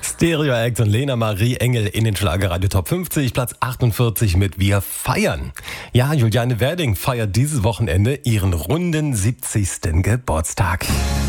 Stereo Act und Lena Marie Engel in den Schlagerradio Top 50, Platz 48 mit Wir feiern. Ja, Juliane Werding feiert dieses Wochenende ihren runden 70. Geburtstag.